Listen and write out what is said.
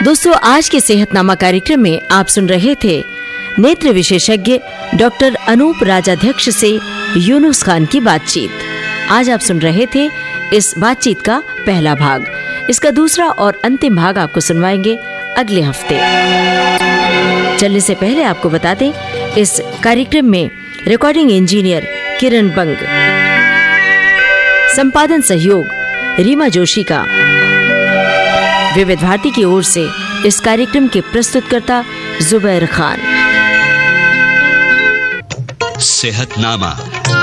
दोस्तों, आज के सेहतनामा कार्यक्रम में आप सुन रहे थे नेत्र विशेषज्ञ डॉक्टर अनूप राजाध्यक्ष से यूनुस खान की बातचीत। आज आप सुन रहे थे इस बातचीत का पहला भाग। इसका दूसरा और अंतिम भाग आपको सुनवाएंगे अगले हफ्ते। चलने से पहले आपको बता दें, इस कार्यक्रम में रिकॉर्डिंग इंजीनियर किरण बंग, संपादन सहयोग रीमा जोशी का। विविध भारती की ओर से इस कार्यक्रम के प्रस्तुतकर्ता जुबैर खान। सेहतनामा।